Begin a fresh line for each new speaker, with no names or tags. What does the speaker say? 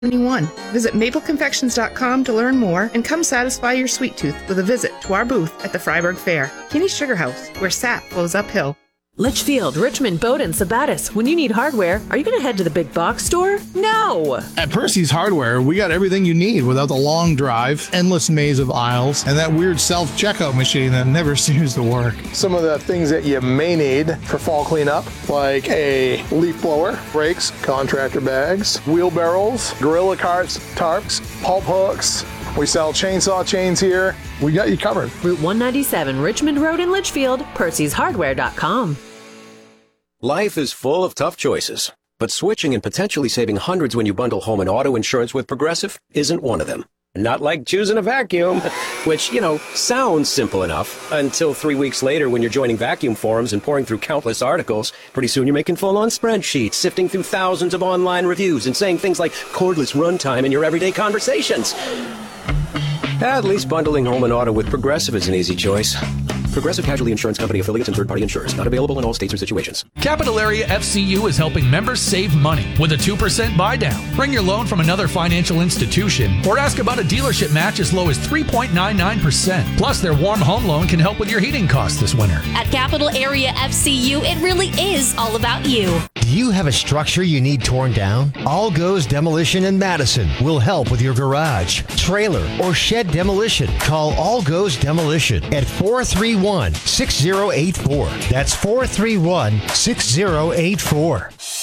21. Visit mapleconfections.com to learn more and come satisfy your sweet tooth with a visit to our booth at the Freiburg Fair. Kinney's Sugar House, where sap flows uphill.
Litchfield, Richmond, Bowdoin, Sabattis. When you need hardware, are you going to head to the big box store? No!
At Percy's Hardware, we got everything you need without the long drive, endless maze of aisles, and that weird self-checkout machine that never seems to work.
Some of the things that you may need for fall cleanup, like a leaf blower, rakes, contractor bags, wheelbarrows, gorilla carts, tarps, pulp hooks. We sell chainsaw chains here. We got you covered.
Route 197, Richmond Road in Litchfield, Percy'sHardware.com.
Life is full of tough choices, but switching and potentially saving hundreds when you bundle home and auto insurance with Progressive isn't one of them. Not like choosing a vacuum, which, sounds simple enough until 3 weeks later when you're joining vacuum forums and pouring through countless articles. Pretty soon you're making full-on spreadsheets, sifting through thousands of online reviews and saying things like cordless runtime in your everyday conversations. At least bundling home and auto with Progressive is an easy choice. Progressive Casualty Insurance Company affiliates and third-party insurers. Not available in all states or situations.
Capital Area FCU is helping members save money with a 2% buy down. Bring your loan from another financial institution or ask about a dealership match as low as 3.99%. Plus, their warm home loan can help with your heating costs this winter.
At Capital Area FCU, it really is all about you.
Do you have a structure you need torn down? All Goes Demolition in Madison will help with your garage, trailer, or shed demolition. Call All Goes Demolition at 431-6084. That's 431-6084.